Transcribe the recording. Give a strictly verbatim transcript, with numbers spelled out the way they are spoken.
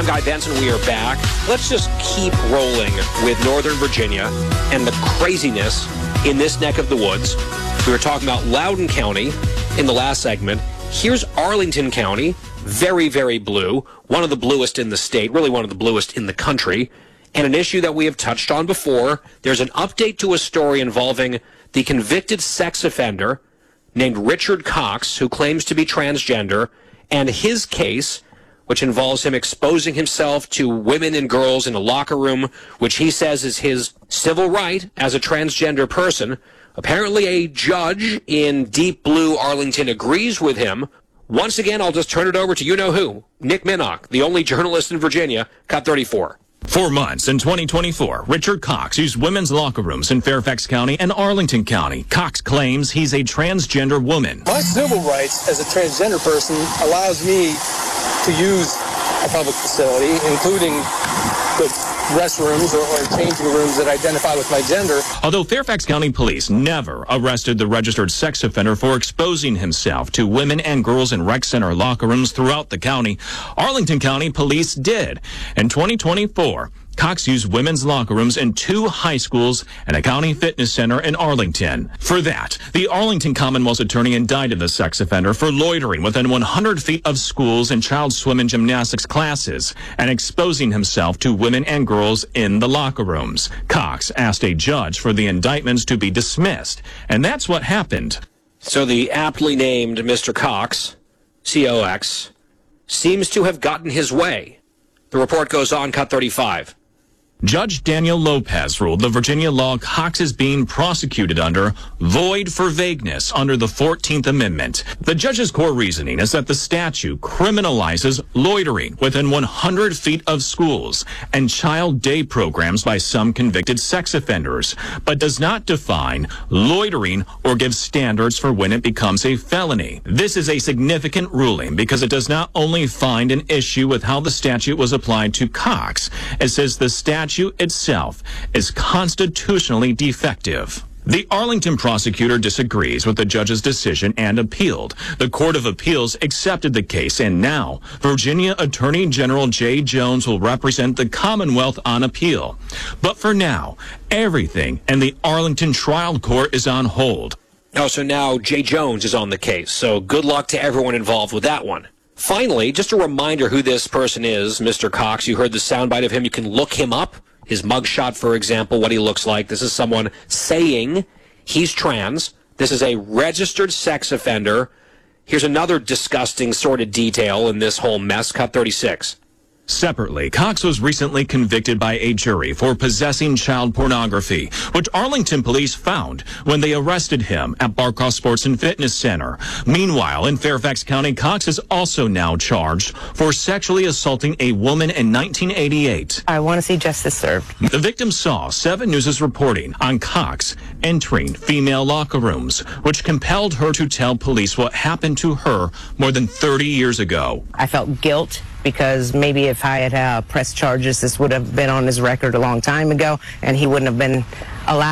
I'm Guy Benson. We are back. Let's just keep rolling with Northern Virginia and the craziness in this neck of the woods. We were talking about Loudoun County in the last segment. Here's Arlington County, very, very blue, one of the bluest in the state, really one of the bluest in the country, and an issue that we have touched on before. There's an update to a story involving the convicted sex offender named Richard Cox, who claims to be transgender, and his case, which involves him exposing himself to women and girls in a locker room, which he says is his civil right as a transgender person. Apparently a judge in deep blue Arlington agrees with him. Once again, I'll just turn it over to you-know-who, Nick Minnock, the only journalist in Virginia, Cut thirty-four. For months in twenty twenty-four, Richard Cox used women's locker rooms in Fairfax County and Arlington County. Cox claims he's a transgender woman. My civil rights as a transgender person allows me to use a public facility, including the restrooms or, or changing rooms that identify with my gender. Although Fairfax County Police never arrested the registered sex offender for exposing himself to women and girls in rec center locker rooms throughout the county, Arlington County Police did. In twenty twenty-four, Cox used women's locker rooms in two high schools and a county fitness center in Arlington. For that, the Arlington Commonwealth's attorney indicted the sex offender for loitering within one hundred feet of schools and child swim and gymnastics classes and exposing himself to women and girls in the locker rooms. Cox asked a judge for the indictments to be dismissed, and that's what happened. So the aptly named Mister Cox, C O X, seems to have gotten his way. The report goes on, Cut thirty-five. Judge Daniel Lopez ruled the Virginia law Cox is being prosecuted under void for vagueness under the fourteenth Amendment. The judge's core reasoning is that the statute criminalizes loitering within one hundred feet of schools and child day programs by some convicted sex offenders, but does not define loitering or give standards for when it becomes a felony. This is a significant ruling because it does not only find an issue with how the statute was applied to Cox, it says the statute itself is constitutionally defective. The Arlington prosecutor disagrees with the judge's decision and appealed. The Court of Appeals accepted the case, and now Virginia Attorney General Jay Jones will represent the Commonwealth on appeal. But for now, everything in the Arlington trial court is on hold. Oh, so now Jay Jones is on the case, so good luck to everyone involved with that one. Finally, just a reminder who this person is, Mister Cox. You heard the soundbite of him. You can look him up. His mugshot, for example, what he looks like. This is someone saying he's trans. This is a registered sex offender. Here's another disgusting sort of detail in this whole mess. Cut thirty-six. Separately, Cox was recently convicted by a jury for possessing child pornography, which Arlington police found when they arrested him at Barkow Sports and Fitness Center. Meanwhile, in Fairfax County, Cox is also now charged for sexually assaulting a woman in nineteen eighty-eight. I want to see justice served. The victim saw seven News' reporting on Cox entering female locker rooms, which compelled her to tell police what happened to her more than thirty years ago. I felt guilt because maybe if I had uh, pressed charges, this would have been on his record a long time ago, and he wouldn't have been allowed